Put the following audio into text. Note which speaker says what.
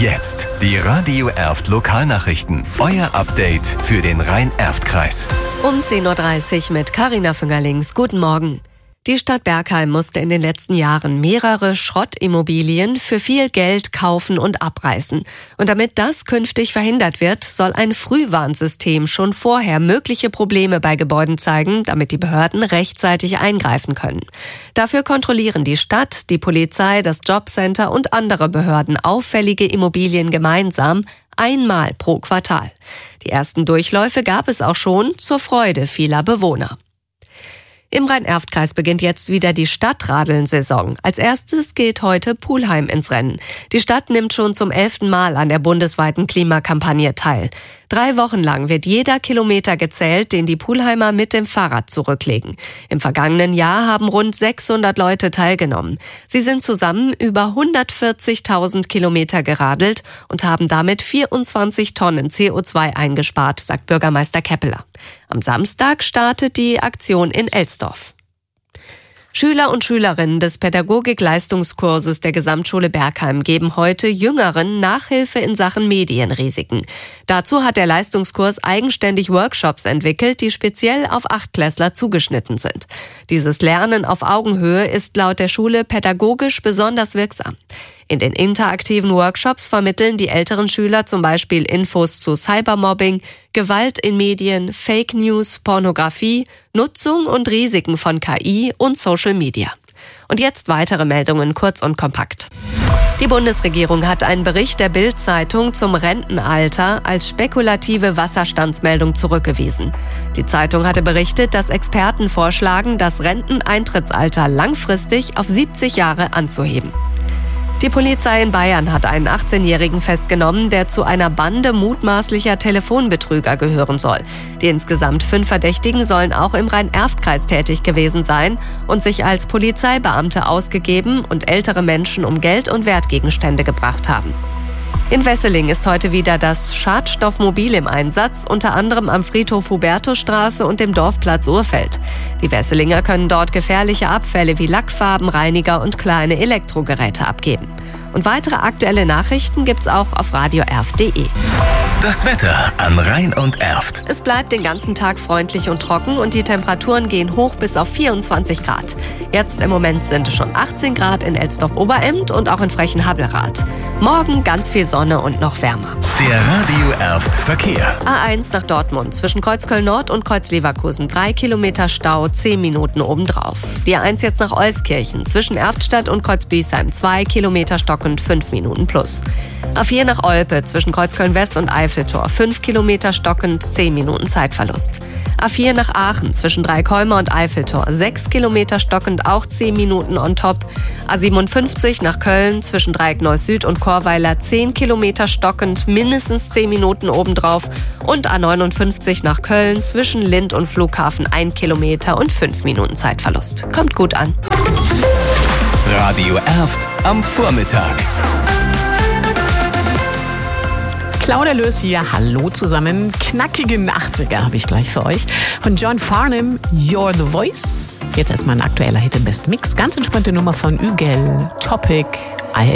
Speaker 1: Jetzt die Radio Erft Lokalnachrichten. Euer Update für den Rhein-Erft-Kreis.
Speaker 2: Um 10.30 Uhr mit Carina Füngerlings. Guten Morgen. Die Stadt Bergheim musste in den letzten Jahren mehrere Schrottimmobilien für viel Geld kaufen und abreißen. Und damit das künftig verhindert wird, soll ein Frühwarnsystem schon vorher mögliche Probleme bei Gebäuden zeigen, damit die Behörden rechtzeitig eingreifen können. Dafür kontrollieren die Stadt, die Polizei, das Jobcenter und andere Behörden auffällige Immobilien gemeinsam einmal pro Quartal. Die ersten Durchläufe gab es auch schon zur Freude vieler Bewohner. Im Rhein-Erft-Kreis beginnt jetzt wieder die Stadtradeln-Saison. Als erstes geht heute Pulheim ins Rennen. Die Stadt nimmt schon zum 11. Mal an der bundesweiten Klimakampagne teil. 3 Wochen lang wird jeder Kilometer gezählt, den die Pulheimer mit dem Fahrrad zurücklegen. Im vergangenen Jahr haben rund 600 Leute teilgenommen. Sie sind zusammen über 140.000 Kilometer geradelt und haben damit 24 Tonnen CO2 eingespart, sagt Bürgermeister Keppeler. Am Samstag startet die Aktion in Elsdorf. Schüler und Schülerinnen des Pädagogik-Leistungskurses der Gesamtschule Bergheim geben heute Jüngeren Nachhilfe in Sachen Medienrisiken. Dazu hat der Leistungskurs eigenständig Workshops entwickelt, die speziell auf Achtklässler zugeschnitten sind. Dieses Lernen auf Augenhöhe ist laut der Schule pädagogisch besonders wirksam. In den interaktiven Workshops vermitteln die älteren Schüler zum Beispiel Infos zu Cybermobbing, Gewalt in Medien, Fake News, Pornografie, Nutzung und Risiken von KI und Social Media. Und jetzt weitere Meldungen kurz und kompakt. Die Bundesregierung hat einen Bericht der Bild-Zeitung zum Rentenalter als spekulative Wasserstandsmeldung zurückgewiesen. Die Zeitung hatte berichtet, dass Experten vorschlagen, das Renteneintrittsalter langfristig auf 70 Jahre anzuheben. Die Polizei in Bayern hat einen 18-Jährigen festgenommen, der zu einer Bande mutmaßlicher Telefonbetrüger gehören soll. Die insgesamt 5 Verdächtigen sollen auch im Rhein-Erft-Kreis tätig gewesen sein und sich als Polizeibeamte ausgegeben und ältere Menschen um Geld und Wertgegenstände gebracht haben. In Wesseling ist heute wieder das Schadstoffmobil im Einsatz, unter anderem am Friedhof Hubertusstraße und dem Dorfplatz Urfeld. Die Wesselinger können dort gefährliche Abfälle wie Lackfarben, Reiniger und kleine Elektrogeräte abgeben. Und weitere aktuelle Nachrichten gibt's auch auf radioerft.de.
Speaker 1: Das Wetter an Rhein und Erft.
Speaker 2: Es bleibt den ganzen Tag freundlich und trocken und die Temperaturen gehen hoch bis auf 24 Grad. Jetzt im Moment sind es schon 18 Grad in Elsdorf-Oberemt und auch in Frechen-Habbelrath. Morgen ganz viel Sonne und noch wärmer.
Speaker 1: Der Radio Erft Verkehr.
Speaker 2: A1 nach Dortmund zwischen Kreuzköln Nord und Kreuz-Leverkusen 3 Kilometer Stau, 10 Minuten obendrauf. Die A1 jetzt nach Euskirchen zwischen Erftstadt und Kreuzbiesheim 2 Kilometer stockend, 5 Minuten plus. A4 nach Olpe zwischen Kreuzköln West und Eiffeltor 5 Kilometer stockend, 10 Minuten Zeitverlust. A4 nach Aachen zwischen Dreikolmer und Eiffeltor 6 Kilometer stockend, auch 10 Minuten on top. A57 nach Köln zwischen Dreieck Neuss Süd und Chorweiler 10 Kilometer stockend, mindestens 10 Minuten obendrauf. Und A59 nach Köln zwischen Lind und Flughafen 1 Kilometer und 5 Minuten Zeitverlust. Kommt gut an.
Speaker 1: Radio Erft am Vormittag.
Speaker 3: Claudia Löß hier, hallo zusammen. Knackige 80er habe ich gleich für euch. Von John Farnham, You're the Voice. Jetzt erstmal ein aktueller Hit im Best Mix. Ganz entspannte Nummer von Ügel, Topic,